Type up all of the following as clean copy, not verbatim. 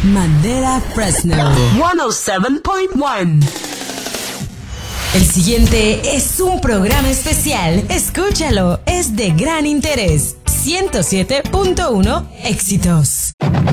Madera Fresno 107.1. El siguiente es un programa especial. Escúchalo, es de gran interés. 107.1 Éxitos.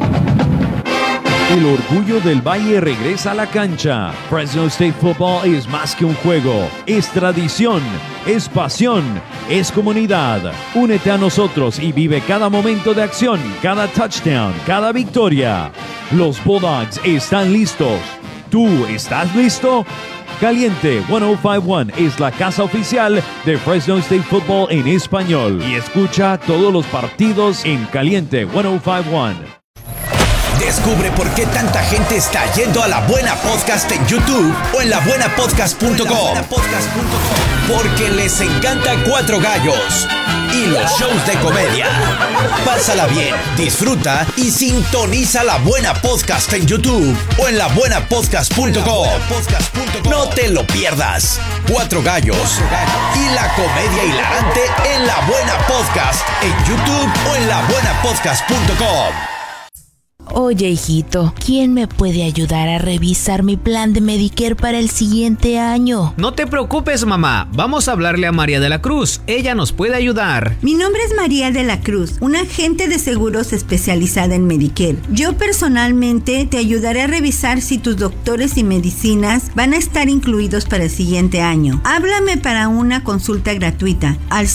El orgullo del Valle regresa a la cancha. Fresno State Football es más que un juego, es tradición, es pasión, es comunidad. Únete a nosotros y vive cada momento de acción, cada touchdown, cada victoria. Los Bulldogs están listos. ¿Tú estás listo? Caliente 105.1 es la casa oficial de Fresno State Football en español. Y escucha todos los partidos en Caliente 105.1. Descubre por qué tanta gente está yendo a La Buena Podcast en YouTube o en labuenapodcast.com. Porque les encanta Cuatro Gallos y los shows de comedia. Pásala bien, disfruta y sintoniza La Buena Podcast en YouTube o en labuenapodcast.com. No te lo pierdas. Cuatro Gallos y la comedia hilarante en La Buena Podcast en YouTube o en labuenapodcast.com. Oye, hijito, ¿quién me puede ayudar a revisar mi plan de Medicare para el siguiente año? No te preocupes, mamá. Vamos a hablarle a María de la Cruz. Ella nos puede ayudar. Mi nombre es María de la Cruz, una agente de seguros especializada en Medicare. Yo personalmente te ayudaré a revisar si tus doctores y medicinas van a estar incluidos para el siguiente año. Háblame para una consulta gratuita al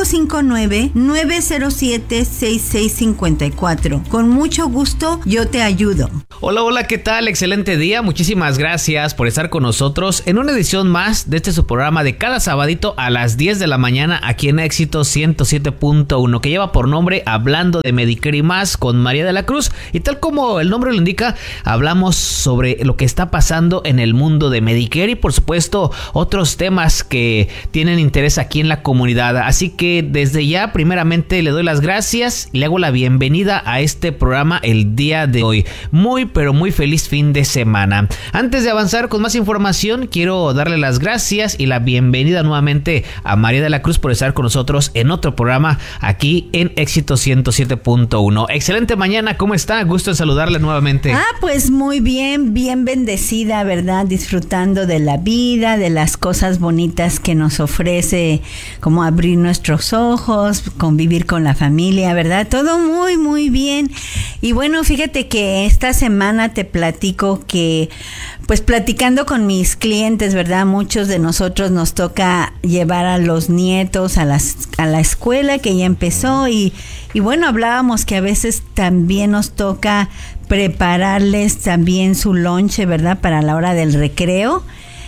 559-907-6654. Con mucho gusto, yo te ayudo. Hola, ¿qué tal? Excelente día. Muchísimas gracias por estar con nosotros en una edición más de su programa de cada sabadito a las 10 de la mañana aquí en Éxito 107.1, que lleva por nombre Hablando de Medicare y más con María de la Cruz. Y tal como el nombre lo indica, hablamos sobre lo que está pasando en el mundo de Medicare y por supuesto otros temas que tienen interés aquí en la comunidad. Así que desde ya, primeramente le doy las gracias y le hago la bienvenida a este programa el día de hoy. Muy pero muy feliz fin de semana. Antes de avanzar con más información, quiero darle las gracias y la bienvenida nuevamente a María de la Cruz por estar con nosotros en otro programa aquí en Éxito 107.1. Excelente mañana, ¿cómo está? Gusto en saludarle nuevamente. Pues muy bien, bien bendecida, ¿verdad? Disfrutando de la vida, de las cosas bonitas que nos ofrece, como abrir nuestros ojos, convivir con la familia, ¿verdad? Todo muy, muy bien. Y bueno, fíjate que esta semana te platico que, pues platicando con mis clientes, ¿verdad? Muchos de nosotros nos toca llevar a los nietos a la escuela que ya empezó y bueno, hablábamos que a veces también nos toca prepararles también su lonche, ¿verdad? Para la hora del recreo.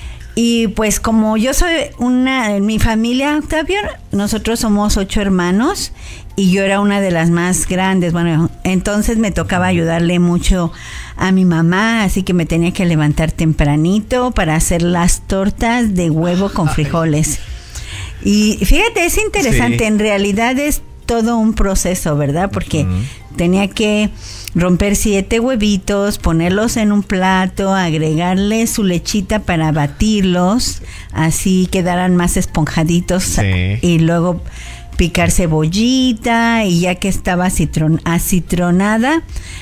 Y pues como yo soy en mi familia, Octavio, nosotros somos 8 hermanos y yo era una de las más grandes. Bueno, entonces me tocaba ayudarle mucho a mi mamá, así que me tenía que levantar tempranito para hacer las tortas de huevo con frijoles. Y fíjate, es interesante, sí. En realidad es todo un proceso, ¿verdad? Porque tenía que romper 7 huevitos, ponerlos en un plato, agregarle su lechita para batirlos, así quedaran más esponjaditos, sí. Y luego picar cebollita y ya que estaba acitronada,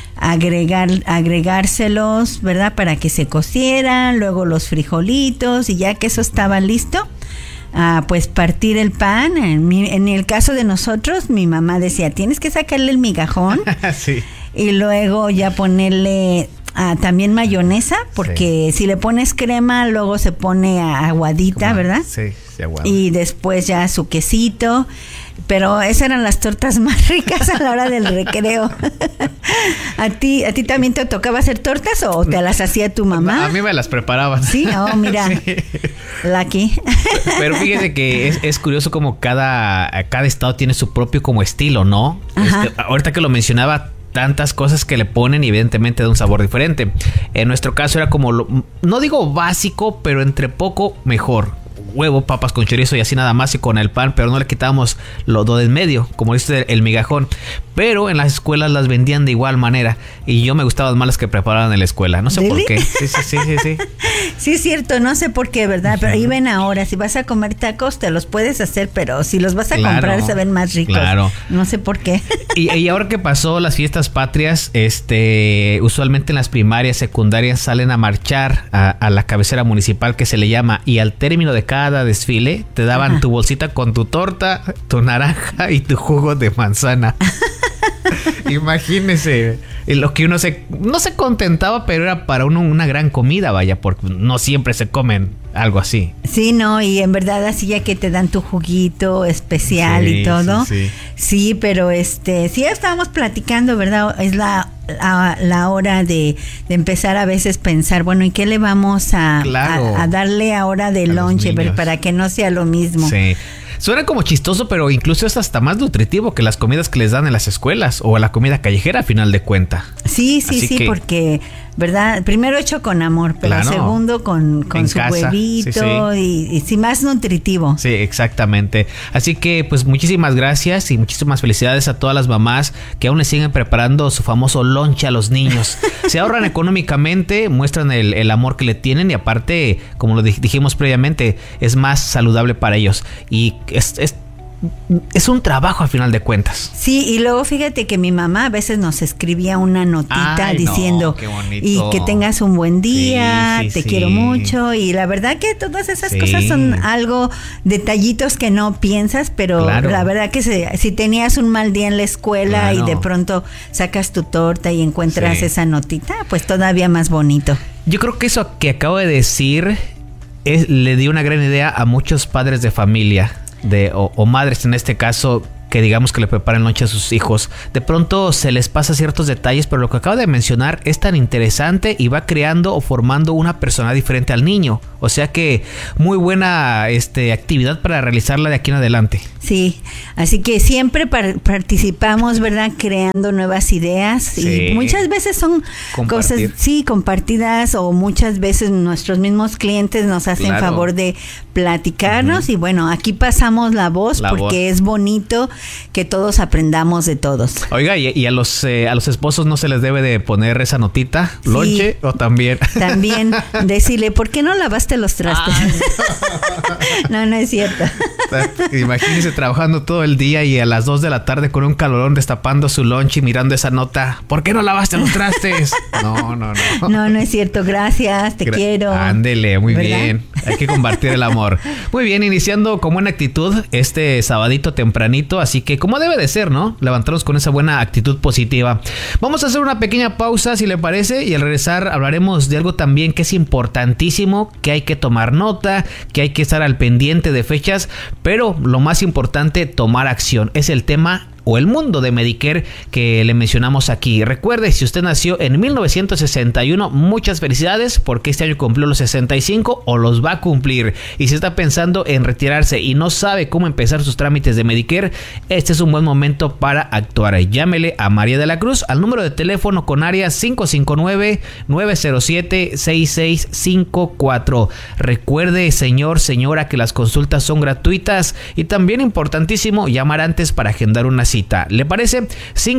agregárselos, ¿verdad? Para que se cocieran, luego los frijolitos y ya que eso estaba listo, pues partir el pan. En el caso de nosotros, mi mamá decía, tienes que sacarle el migajón. Sí. Y luego ya ponerle también mayonesa, porque sí. Si le pones crema, luego se pone aguadita, ¿verdad? Sí, aguada. Y después ya su quesito. Pero esas eran las tortas más ricas a la hora del recreo. ¿A ti también te tocaba hacer tortas o te las hacía tu mamá? A mí me las preparaban. Sí, mira, sí. Lucky. Pero fíjese que es curioso como cada estado tiene su propio como estilo, ¿no? Ahorita que lo mencionaba, tantas cosas que le ponen y evidentemente da un sabor diferente. En nuestro caso era como, no digo básico, pero entre poco mejor. huevo, papas con chorizo y así nada más y con el pan, pero no le quitábamos lo de en medio, como dice el migajón. Pero en las escuelas las vendían de igual manera y yo me gustaban más las que preparaban en la escuela. No sé por qué. Sí. Sí, es cierto, no sé por qué, ¿verdad? Pero ahí ven ahora, si vas a comer tacos te los puedes hacer, pero si los vas a comprar se ven más ricos. Claro. No sé por qué. Y ahora que pasó las fiestas patrias, usualmente en las primarias, secundarias salen a marchar a la cabecera municipal que se le llama, y al término de cada desfile te daban tu bolsita con tu torta, tu naranja y tu jugo de manzana. Imagínese lo que uno no se contentaba, pero era para uno una gran comida, vaya, porque no siempre se comen algo así. Sí, no, y en verdad así ya que te dan tu juguito especial y todo. Sí, pero sí estábamos platicando, ¿verdad? Es la hora de empezar a veces pensar, bueno, ¿y qué le vamos a darle ahora de lonche para que no sea lo mismo? Sí. Suena como chistoso, pero incluso es hasta más nutritivo que las comidas que les dan en las escuelas o la comida callejera, a final de cuenta. Sí, porque, ¿verdad? Primero hecho con amor, pero segundo con su casa, huevito y más nutritivo. Sí, exactamente. Así que, pues, muchísimas gracias y muchísimas felicidades a todas las mamás que aún le siguen preparando su famoso lonche a los niños. Se ahorran económicamente, muestran el amor que le tienen y aparte, como lo dijimos previamente, es más saludable para ellos. Y es un trabajo al final de cuentas. Sí, y luego fíjate que mi mamá a veces nos escribía una notita diciendo y que tengas un buen día, te quiero mucho, y la verdad que todas esas cosas son algo, detallitos que no piensas, pero la verdad que si tenías un mal día en la escuela y de pronto sacas tu torta y encuentras esa notita, pues todavía más bonito. Yo creo que eso que acabo de decir le dio una gran idea a muchos padres de familia o madres en este caso, que digamos que le preparan noche a sus hijos. De pronto se les pasa ciertos detalles, pero lo que acabo de mencionar es tan interesante y va creando o formando una persona diferente al niño. O sea que muy buena actividad para realizarla de aquí en adelante. Sí, así que siempre participamos, ¿verdad? Creando nuevas ideas y muchas veces son cosas compartidas, o muchas veces nuestros mismos clientes nos hacen favor de platicarnos y bueno, aquí pasamos la voz porque es bonito que todos aprendamos de todos. Oiga, y a los esposos no se les debe de poner esa notita, lonche, o también decirle, ¿por qué no lavaste los trastes? No es cierto. Imagínense trabajando todo el día y a las 2 de la tarde con un calorón destapando su lonche y mirando esa nota. ¿Por qué no lavaste los trastes? No. No es cierto. Gracias, te quiero. Ándele, muy bien. Hay que compartir el amor. Muy bien, iniciando con buena actitud este sabadito tempranito, así que como debe de ser, ¿no? Levantarnos con esa buena actitud positiva. Vamos a hacer una pequeña pausa, si le parece, y al regresar hablaremos de algo también que es importantísimo, que hay que tomar nota, que hay que estar al pendiente de fechas, pero lo más importante, tomar acción. Es el tema o el mundo de Medicare que le mencionamos aquí. Recuerde, si usted nació en 1961, muchas felicidades porque este año cumplió los 65 o los va a cumplir. Y si está pensando en retirarse y no sabe cómo empezar sus trámites de Medicare, este es un buen momento para actuar. Llámele a María de la Cruz al número de teléfono con área 559-907-6654. Recuerde, señora, que las consultas son gratuitas y también importantísimo llamar antes para agendar una cita. ¿Le parece?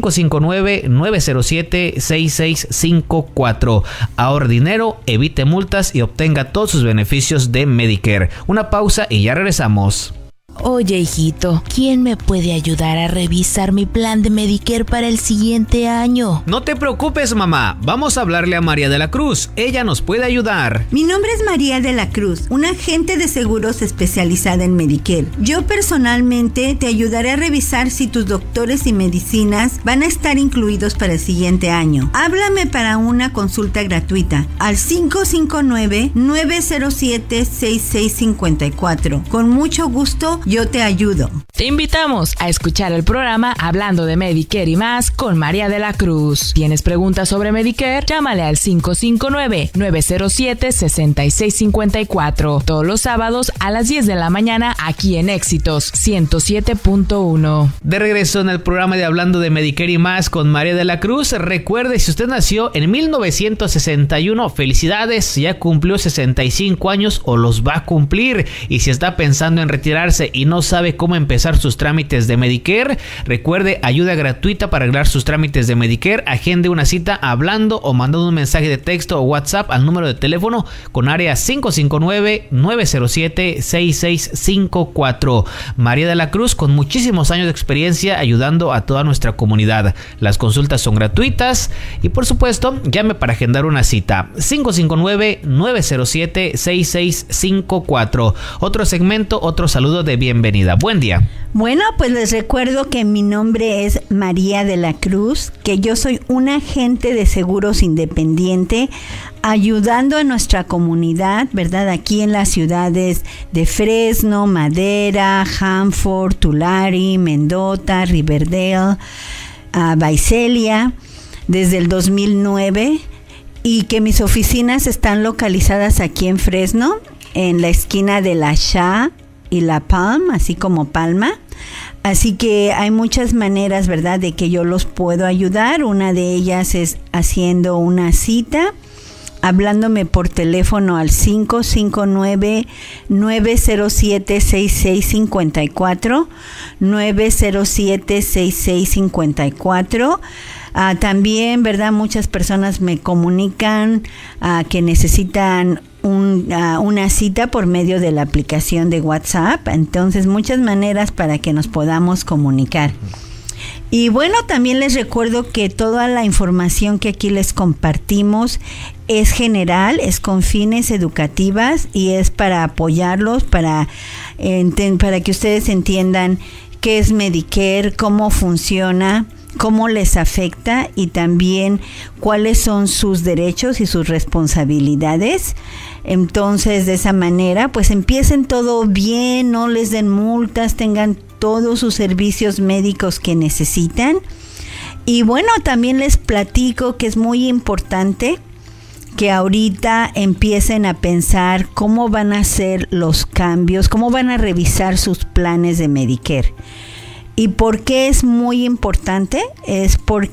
559-907-6654. Ahorre dinero, evite multas y obtenga todos sus beneficios de Medicare. Una pausa y ya regresamos. Oye, hijito, ¿quién me puede ayudar a revisar mi plan de Medicare para el siguiente año? No te preocupes, mamá. Vamos a hablarle a María de la Cruz. Ella nos puede ayudar. Mi nombre es María de la Cruz, una agente de seguros especializada en Medicare. Yo personalmente te ayudaré a revisar si tus doctores y medicinas van a estar incluidos para el siguiente año. Háblame para una consulta gratuita al 559-907-6654. Con mucho gusto yo te ayudo. Te invitamos a escuchar el programa Hablando de Medicare y más con María de la Cruz. ¿Tienes preguntas sobre Medicare? Llámale al 559-907-6654. Todos los sábados a las 10 de la mañana aquí en Éxitos 107.1. De regreso en el programa de Hablando de Medicare y más con María de la Cruz. Recuerde, si usted nació en 1961, felicidades, ya cumplió 65 años o los va a cumplir. Y si está pensando en retirarse y no sabe cómo empezar sus trámites de Medicare, recuerde, ayuda gratuita para arreglar sus trámites de Medicare. Agende una cita hablando o mandando un mensaje de texto o WhatsApp al número de teléfono con área 559-907-6654. María de la Cruz, con muchísimos años de experiencia ayudando a toda nuestra comunidad. Las consultas son gratuitas y, por supuesto, llame para agendar una cita. 559-907-6654. Otro segmento, otro saludo de bienvenida. Buen día. Bueno, pues les recuerdo que mi nombre es María de la Cruz, que yo soy un agente de seguros independiente ayudando a nuestra comunidad, ¿verdad? Aquí en las ciudades de Fresno, Madera, Hanford, Tulare, Mendota, Riverdale, Visalia, desde el 2009, y que mis oficinas están localizadas aquí en Fresno, en la esquina de la Shaw y la Palm, así como Palma. Así que hay muchas maneras, ¿verdad?, de que yo los puedo ayudar. Una de ellas es haciendo una cita, hablándome por teléfono al 559-907-6654, 907-6654. También, ¿verdad?, muchas personas me comunican que necesitan una cita por medio de la aplicación de WhatsApp. Entonces, muchas maneras para que nos podamos comunicar. Y bueno, también les recuerdo que toda la información que aquí les compartimos es general, es con fines educativas y es para apoyarlos, para que ustedes entiendan qué es Medicare, cómo funciona, cómo les afecta y también cuáles son sus derechos y sus responsabilidades. Entonces, de esa manera, pues empiecen todo bien, no les den multas, tengan todos sus servicios médicos que necesitan. Y bueno, también les platico que es muy importante que ahorita empiecen a pensar cómo van a hacer los cambios, cómo van a revisar sus planes de Medicare. ¿Y por qué es muy importante? Es porque